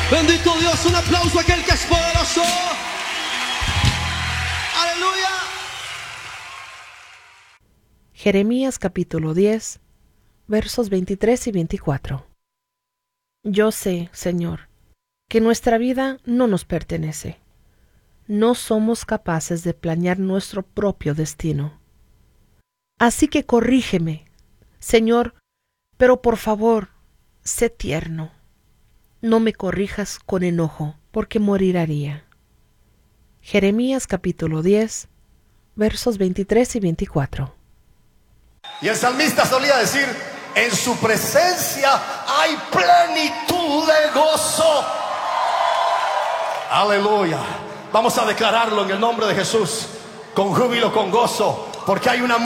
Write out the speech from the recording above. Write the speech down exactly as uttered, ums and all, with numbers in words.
Bendito Dios, un aplauso a aquel que es poderoso. Aleluya. Jeremías capítulo diez, versos veintitrés y veinticuatro. Yo sé, Señor, que nuestra vida no nos pertenece. No somos capaces de planear nuestro propio destino. Así que corrígeme, Señor, pero por favor, sé tierno. No me corrijas con enojo, porque moriría. Jeremías capítulo diez, versos veintitrés y veinticuatro. Y el salmista solía decir: en su presencia hay plenitud de gozo. Aleluya. Vamos a declararlo en el nombre de Jesús, con júbilo, con gozo, porque hay una